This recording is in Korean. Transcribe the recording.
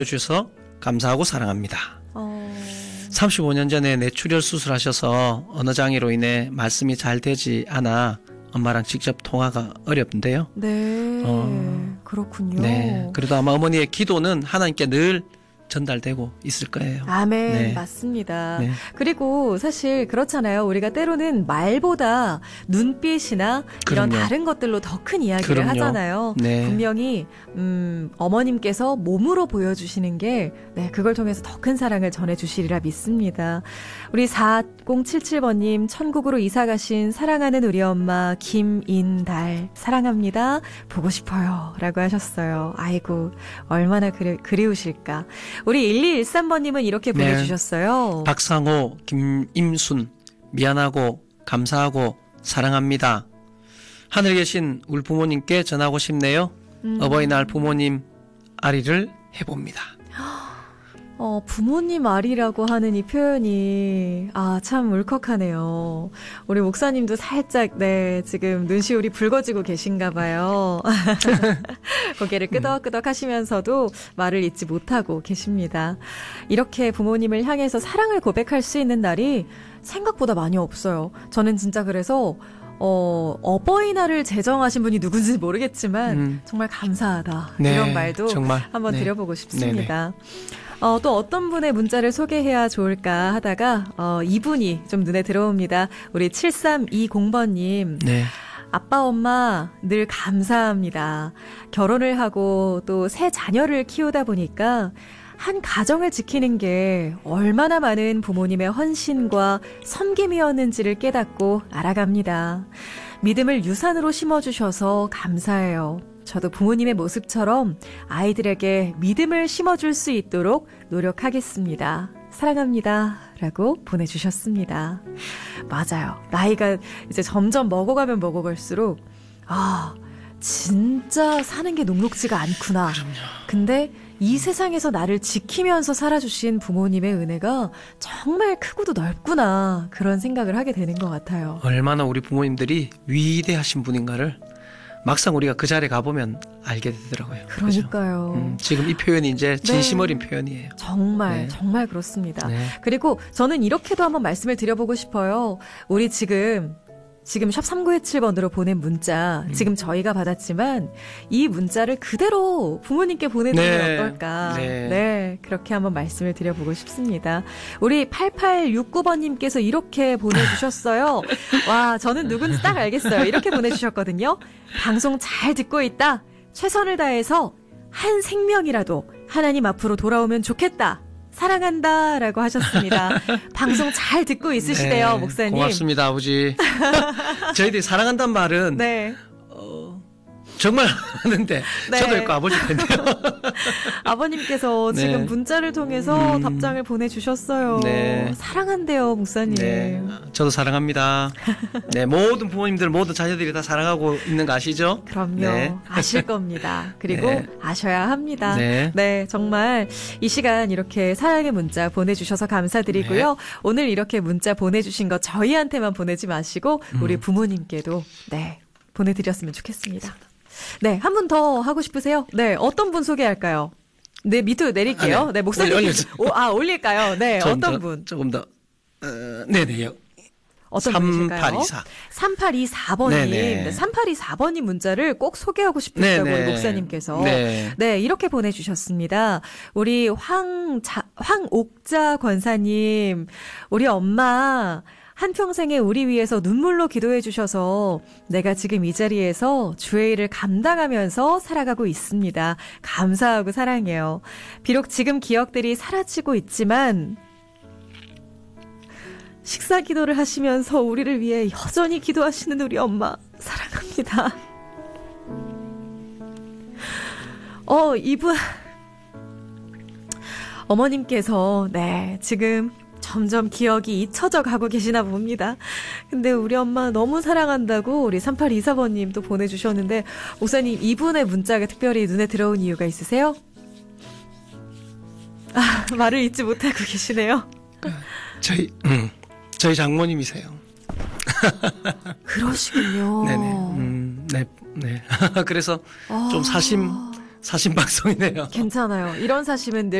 주셔서 감사하고 사랑합니다. 35년 전에 뇌출혈 수술하셔서 언어장애로 인해 말씀이 잘 되지 않아 엄마랑 직접 통화가 어렵는데요. 네, 그렇군요. 네, 그래도 아마 어머니의 기도는 하나님께 늘 전달되고 있을 거예요. 아멘. 네. 맞습니다. 네. 그리고 사실 그렇잖아요. 우리가 때로는 말보다 눈빛이나 이런 그럼요. 다른 것들로 더 큰 이야기를 그럼요. 하잖아요. 네. 분명히 어머님께서 몸으로 보여주시는 게 그걸 통해서 더 큰 사랑을 전해주시리라 믿습니다. 우리 4077번님 천국으로 이사가신 사랑하는 우리 엄마 김인달 사랑합니다. 보고 싶어요 라고 하셨어요. 아이고 얼마나 그리우실까. 우리 1213번님은 이렇게 보내주셨어요. 박상호, 김임순 미안하고 감사하고 사랑합니다. 하늘에 계신 우리 부모님께 전하고 싶네요. 어버이날 부모님 아리를 해봅니다. 부모님 아리라고 하는 이 표현이 참 울컥하네요. 우리 목사님도 살짝 지금 눈시울이 붉어지고 계신가 봐요. 고개를 끄덕끄덕 하시면서도 말을 잊지 못하고 계십니다. 이렇게 부모님을 향해서 사랑을 고백할 수 있는 날이 생각보다 많이 없어요. 저는 진짜 그래서 어버이날을 제정하신 분이 누군지 모르겠지만 정말 감사하다. 네, 이런 말도 정말. 한번 드려보고 싶습니다. 네네. 또 어떤 분의 문자를 소개해야 좋을까 하다가 이분이 좀 눈에 들어옵니다. 우리 7320번님. 네. 아빠 엄마 늘 감사합니다. 결혼을 하고 또 새 자녀를 키우다 보니까 한 가정을 지키는 게 얼마나 많은 부모님의 헌신과 섬김이었는지를 깨닫고 알아갑니다. 믿음을 유산으로 심어주셔서 감사해요. 저도 부모님의 모습처럼 아이들에게 믿음을 심어줄 수 있도록 노력하겠습니다. 사랑합니다. 라고 보내주셨습니다. 맞아요. 나이가 이제 점점 먹어가면 먹어갈수록 진짜 사는 게 녹록지가 않구나. 그럼요. 근데 이 세상에서 나를 지키면서 살아주신 부모님의 은혜가 정말 크고도 넓구나. 그런 생각을 하게 되는 것 같아요. 얼마나 우리 부모님들이 위대하신 분인가를 막상 우리가 그 자리에 가보면 알게 되더라고요. 그러니까요. 지금 이 표현이 이제 진심 어린 표현이에요. 정말 네. 정말 그렇습니다. 네. 그리고 저는 이렇게도 한번 말씀을 드려보고 싶어요. 우리 지금 샵 3917번으로 보낸 문자 지금 저희가 받았지만 이 문자를 그대로 부모님께 보내드리면 네. 어떨까. 네. 그렇게 한번 말씀을 드려보고 싶습니다. 우리 8869번님께서 이렇게 보내주셨어요. 와, 저는 누군지 딱 알겠어요. 이렇게 보내주셨거든요. 방송 잘 듣고 있다. 최선을 다해서 한 생명이라도 하나님 앞으로 돌아오면 좋겠다. 사랑한다 라고 하셨습니다. 방송 잘 듣고 있으시대요. 네, 목사님. 고맙습니다 아버지. 저희들이 사랑한다는 말은 정말 하는데 저도 있고 아버지 텐데요. 아버님께서 네. 지금 문자를 통해서 답장을 보내주셨어요. 네. 사랑한대요 목사님. 네, 저도 사랑합니다. 네, 모든 부모님들 모든 자녀들이 다 사랑하고 있는 거 아시죠? 그럼요. 네. 아실 겁니다. 그리고 네. 아셔야 합니다. 네. 정말 이 시간 이렇게 사랑의 문자 보내주셔서 감사드리고요. 네. 오늘 이렇게 문자 보내주신 거 저희한테만 보내지 마시고 우리 부모님께도 보내드렸으면 좋겠습니다. 네, 한 분 더 하고 싶으세요? 네, 어떤 분 소개할까요? 네, 밑으로 내릴게요. 네, 목사님. 올릴까요? 네, 어떤 분? 조금 더. 네네요. 어떤 분이실까요? 3824. 3824번님. 네네. 네, 3824번님 문자를 꼭 소개하고 싶으시다고 네네. 우리 목사님께서. 네. 이렇게 보내주셨습니다. 우리 황옥자 권사님, 우리 엄마, 한평생에 우리 위해서 눈물로 기도해 주셔서 내가 지금 이 자리에서 주의 일을 감당하면서 살아가고 있습니다. 감사하고 사랑해요. 비록 지금 기억들이 사라지고 있지만 식사 기도를 하시면서 우리를 위해 여전히 기도하시는 우리 엄마 사랑합니다. 이분 어머님께서 지금 점점 기억이 잊혀져 가고 계시나 봅니다. 근데 우리 엄마 너무 사랑한다고 우리 3824번님 또 보내주셨는데 목사님 이분의 문자가 특별히 눈에 들어온 이유가 있으세요? 말을 잊지 못하고 계시네요. 저희 장모님이세요. 그러시군요. 네네. 네. 그래서 좀 사심 방송이네요. 괜찮아요. 이런 사심은 늘